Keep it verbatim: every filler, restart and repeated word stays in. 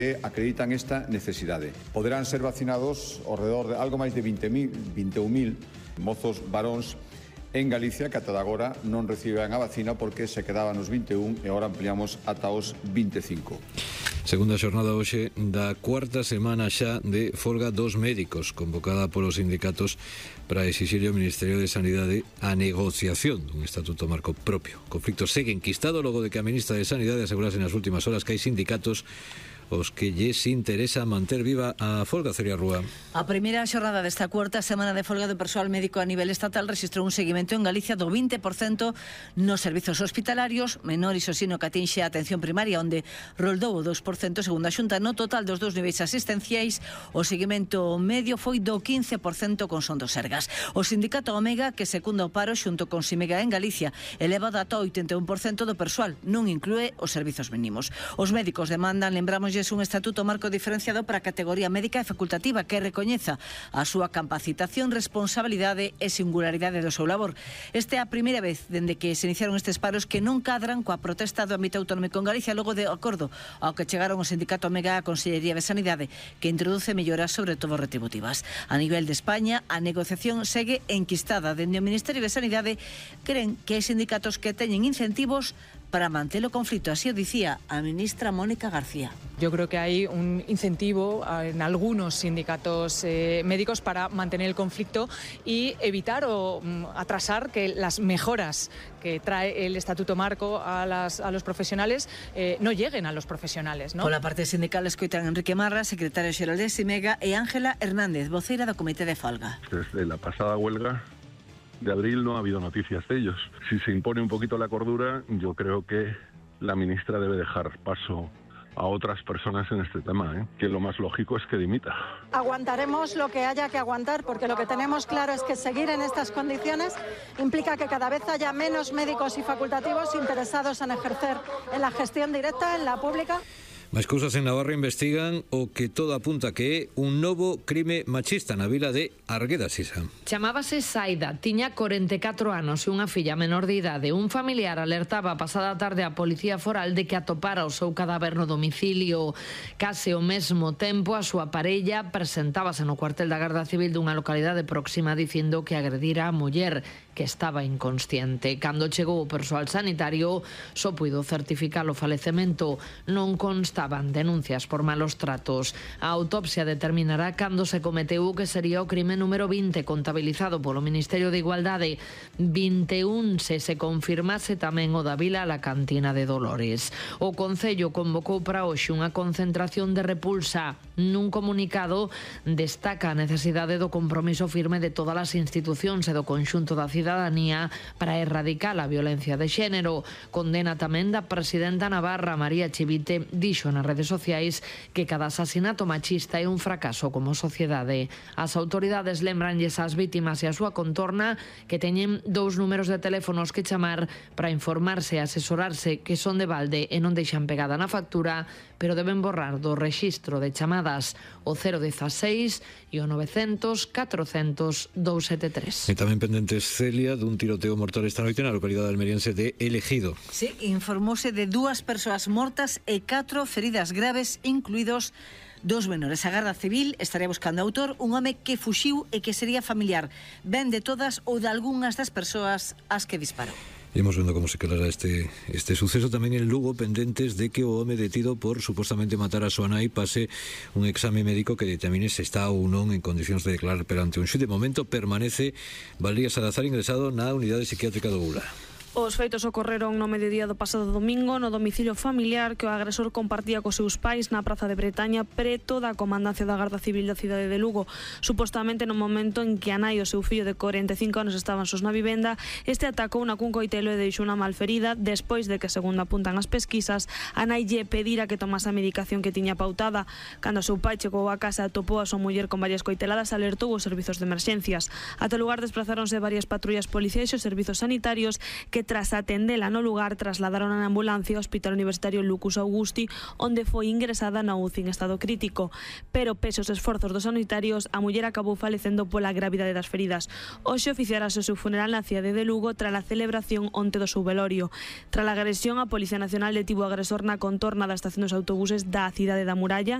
que acreditan esta necesidade. Poderán ser vacinados ao redor de algo máis de vinte mil, vinte e un mil mozos varóns en Galicia que ata agora non reciben a vacina porque se quedaban nos vinte e un e agora ampliamos ata os vinte e cinco. Segunda xornada hoxe da cuarta semana xa de folga dos médicos convocada polos sindicatos para exixir ao Ministerio de Sanidade a negociación dun estatuto marco propio. O conflicto segue enquistado logo de que a ministra de Sanidade asegurase nas últimas horas que hai sindicatos os que lles interesa manter viva a folga. Celia Rúa. A primeira xornada desta cuarta semana de folga do persoal médico a nivel estatal rexistrou un seguimento en Galicia do vinte por cento nos servizos hospitalarios, menor iso sino que atinxe a atención primaria, onde roldou o dous por cento segundo a Xunta. No total dos dous niveis asistenciais, o seguimento medio foi do quince por cento con Son do Sergas. O sindicato Omega, que secunda o paro xunto con Simega en Galicia, eleva ata o oitenta e un por cento do persoal, non inclúe os servizos mínimos. Os médicos demandan, lembramos, un estatuto marco diferenciado para a categoría médica e facultativa que recoñeza a súa capacitación, responsabilidade e singularidade do seu labor. Esta é a primeira vez dende que se iniciaron estes paros que non cadran coa protesta do ámbito autonómico en Galicia logo de acordo ao que chegaron o sindicato Omega a Consellería de Sanidade, que introduce melloras sobre todo retributivas. A nivel de España, a negociación segue enquistada. Dende o Ministerio de Sanidade creen que hai sindicatos que teñen incentivos para manter o conflito, así o dicía a ministra Mónica García. Yo creo que hay un incentivo en algunos sindicatos eh, médicos para mantener el conflicto y evitar o um, atrasar que las mejoras que trae el Estatuto Marco a, las, a los profesionales eh, no lleguen a los profesionales, ¿no? Por la parte sindical escoitan Enrique Marra, secretario xeral de Simega, e Ángela Hernández, voceira do Comité de Folga. Desde la pasada huelga de abril no ha habido noticias de ellos. Si se impone un poquito la cordura, yo creo que la ministra debe dejar paso a otras personas en este tema, ¿eh? Que lo más lógico es que dimita. Aguantaremos lo que haya que aguantar, porque lo que tenemos claro es que seguir en estas condiciones implica que cada vez haya menos médicos y facultativos interesados en ejercer en la gestión directa, en la pública. Máis cousas en Navarra investigan o que todo apunta que é un novo crime machista na vila de Argueda, Sisa. Chamábase Saida, tiña corenta e catro anos e unha filla menor de idade. Un familiar alertaba pasada tarde a Policía Foral de que atopara o seu cadáver no domicilio. Case ao mesmo tempo, a súa parella presentábase no cuartel da Garda Civil dunha localidade próxima dicindo que agredira a muller, que estaba inconsciente. Cando chegou o persoal sanitario, só puido certificar o falecemento. Non constaban denuncias por malos tratos. A autopsia determinará cando se cometeu o que sería o crime número vinte contabilizado polo Ministerio de Igualdade. vinte e un se se confirmase tamén o da Vila a la Cantina de Dolores. O Concello convocou para hoxe unha concentración de repulsa. Nun comunicado destaca a necesidade do compromiso firme de todas as institucións e do conxunto da cidadanía para erradicar a violencia de xénero. Condena tamén da presidenta navarra María Chivite, dixo nas redes sociais que cada asasinato machista é un fracaso como sociedade. As autoridades lembranlles ás vítimas e a súa contorna que teñen dous números de teléfonos que chamar para informarse e asesorarse, que son de balde e non deixan pegada na factura, pero deben borrar do rexistro de chamadas o cero dieciséis e o novecientos catrocentos doscientos setenta e tres. E tamén pendentes, Celia, dun tiroteo mortal esta noite na localidade almeriense de El Ejido. Sí, informouse de dúas persoas mortas e catro feridas graves, incluídos dos menores. A Garda Civil estaría buscando autor, un home que fuxiu e que sería familiar ben de todas ou de algunhas das persoas ás que disparou. Imos vendo como se quedará este, este suceso. Tamén en Lugo, pendentes de que o home detido por supostamente matar a súa nai pase un exame médico que determine se está ou non en condicións de declarar perante un xuíz. De momento permanece Valdía Salazar ingresado na unidade psiquiátrica do Bula. Os feitos ocorreron no mediodía do pasado domingo no domicilio familiar que o agresor compartía cos seus pais na Praza de Bretaña, preto da comandancia da Garda Civil da cidade de Lugo. Supostamente no momento en que a nai e o seu fillo de corenta e cinco anos estaban sós na vivenda, este atacou na cun coitelo e deixou unha malferida despois de que, segundo apuntan as pesquisas, a nai lle pedira que tomase a medicación que tiña pautada. Cando o seu pai chegou a casa e atopou a súa muller con varias coiteladas, alertou os servizos de emerxencias. Ata o lugar desplazáronse varias patrullas policiais e os servizos sanitarios que que tras atendela no lugar trasladaron a ambulancia ao Hospital Universitario Lucus Augusti, onde foi ingresada na U C I en estado crítico. Pero pese os esforzos dos sanitarios, a muller acabou falecendo pola gravidade das feridas. Hoxe oficiarase o seu funeral na cidade de Lugo tras a celebración onte do seu velorio. Tras a agresión, a Policía Nacional detivo o agresor na contorna da estación dos autobuses da cidade da Muralla.